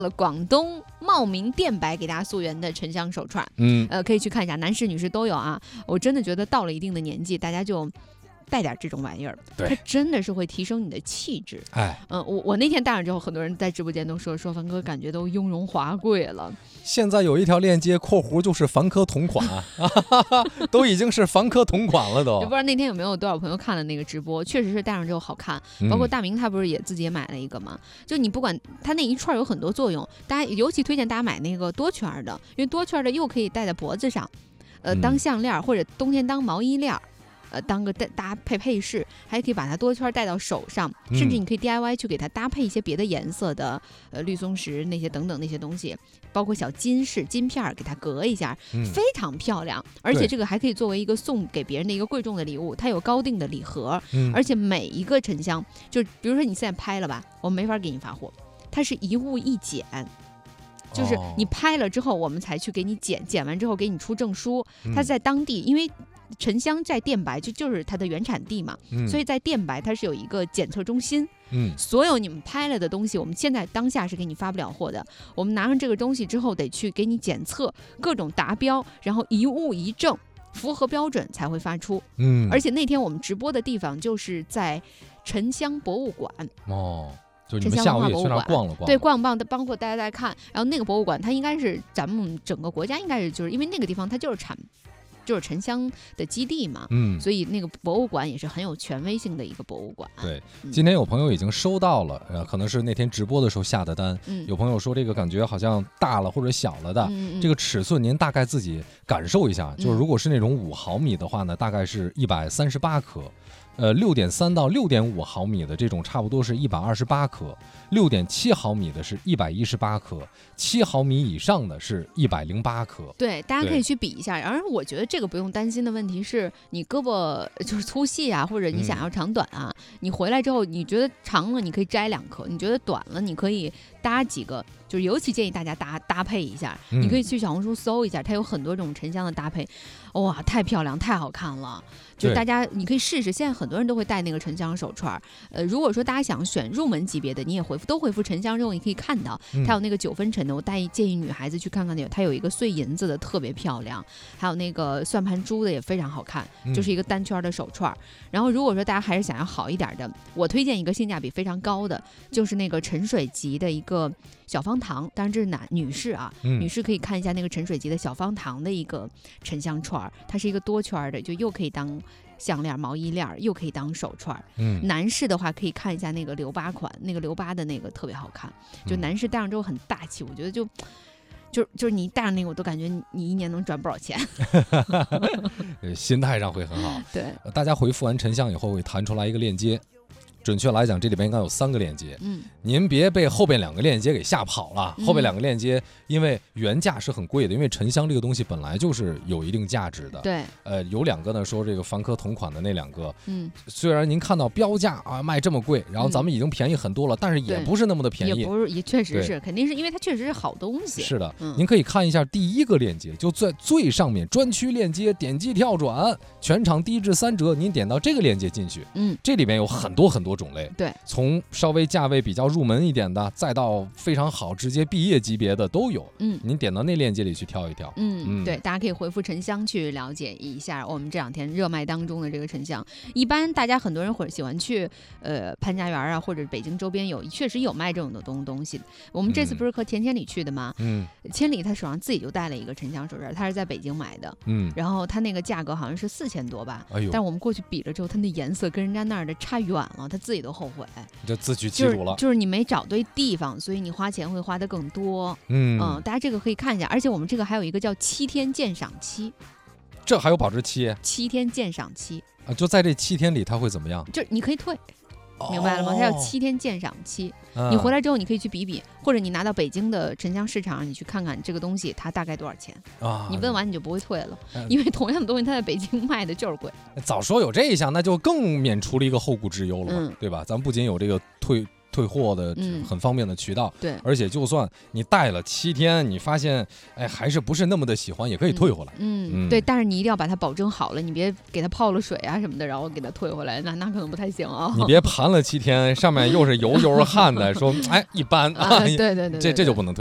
了广东茂名电白给大家溯源的沉香手串，可以去看一下，男士女士都有啊。我真的觉得到了一定的年纪，大家就带点这种玩意儿，它真的是会提升你的气质。我那天戴上之后，很多人在直播间都说凡哥感觉都雍容华贵了。 现在有一条链接括弧就是凡科同款都已经是凡科同款了都。 就不知道那天有没有多少朋友看了那个直播，确实是戴上之后好看。包括大明他不是自己也买了一个吗？就你不管他那一串有很多作用，大家尤其推荐大家买那个多圈的，因为多圈的又可以戴在脖子上，当项链，或者冬天当毛衣链。当个搭配饰，还可以把它多圈戴到手上，甚至你可以 DIY 去给它搭配一些别的颜色的绿松石那些等等那些东西，包括小金饰金片给它隔一下，非常漂亮。而且这个还可以作为一个送给别人的一个贵重的礼物，它有高定的礼盒，而且每一个沉香，就比如说你现在拍了吧，我没法给你发货，它是一物一检。就是你拍了之后，我们才去给你检完之后给你出证书。它在当地，因为沉香在电白就是它的原产地嘛，所以在电白它是有一个检测中心。所有你们拍了的东西，我们现在当下是给你发不了货的。我们拿上这个东西之后，得去给你检测各种达标，然后一物一证，符合标准才会发出。而且那天我们直播的地方就是在沉香博物馆。 就你们下午也去那儿逛了逛， 对，逛包括大家在看。然后那个博物馆，它应该是咱们整个国家应该是就是因为那个地方它就是沉香的基地嘛，所以那个博物馆也是很有权威性的一个博物馆。 对，今天有朋友已经收到了，可能是那天直播的时候下的单。有朋友说这个感觉好像大了或者小了的，这个尺寸您大概自己感受一下。就是如果是那种5毫米的话呢，大概是138克。6.3到6.5毫米的这种差不多是128克，6.7毫米的是118克，7毫米以上的是108克。 对，大家可以去比一下。然而我觉得这个不用担心的问题是，你胳膊就是粗细啊，或者你想要长短啊，你回来之后你觉得长了你可以摘2颗，你觉得短了你可以搭几个。就是尤其建议大家搭配一下，你可以去小红书搜一下，它有很多种沉香的搭配，哇，太漂亮，太好看了。就大家你可以试试，现在很多人都会戴那个沉香手串。如果说大家想选入门级别的，你也回复沉香之后，你可以看到它有那个9分沉的，我建议女孩子去看看那个，它有一个碎银子的特别漂亮，还有那个算盘珠的也非常好看，就是一个单圈的手串。然后如果说大家还是想要好一点的，我推荐一个性价比非常高的，就是那个沉水级的一个小方糖，当然这是女士啊，女士可以看一下那个沉水级的小方糖的一个沉香串，它是一个多圈的，就又可以当项链、毛衣链，又可以当手串。男士的话可以看一下那个留疤款，那个留疤的那个特别好看，就男士戴上之后很大气，我觉得就是你戴上那个，我都感觉你一年能赚不少钱。 心态上会很好。 对， 大家回复完沉香以后会弹出来一个链接。准确来讲，这里边应该有3个链接。您别被后边2个链接给吓跑了。后边2个链接，因为原价是很贵的，因为沉香这个东西本来就是有一定价值的。 对， 有2个呢，说这个凡科同款的那2个，虽然您看到标价啊卖这么贵，然后咱们已经便宜很多了，但是也不是那么的便宜， 也确实是，肯定是因为它确实是好东西。 是的，您可以看一下第1个链接，就在最上面专区链接，点击跳转，全场低至3折，您点到这个链接进去，这里边有很多种类， 对， 从稍微价位比较入门一点的，再到非常好直接毕业级别的都有。您点到那链接里去挑一挑。 对，大家可以回复沉香去了解一下我们这2天热卖当中的这个沉香。一般大家很多人喜欢去潘家园啊，或者北京周边确实有卖这种的东西。我们这次不是和田千里去的吗？千里他手上自己就带了一个沉香手串，他是在北京买的。然后他那个价格好像是4000多吧。但我们过去比了之后，他那颜色跟人家那儿的差远了，他自己都后悔， 就自取其辱了。 就是你没找对地方，所以你花钱会花得更多。大家这个可以看一下，而且我们这个还有一个叫7天鉴赏期， 这还有保质期 ？7天鉴赏期啊，就在这7天里，它会怎么样？ 就你可以退。明白了吗？它叫7天鉴赏期，你回来之后你可以去比比，或者你拿到北京的沉香市场，你去看看这个东西它大概多少钱啊？你问完你就不会退了，因为同样的东西它在北京卖的就是贵。 早说有这一项，那就更免除了一个后顾之忧了嘛，对吧？咱们不仅有这个退货的很方便的渠道。 对， 而且就算你戴了7天，你发现还是不是那么的喜欢，也可以退回来。 对，但是你一定要把它保证好了，你别给它泡了水啊什么的，然后给它退回来，那可能不太行啊。 你别盘了7天，上面又是油汗的，说一般啊， 对， 这就不能退。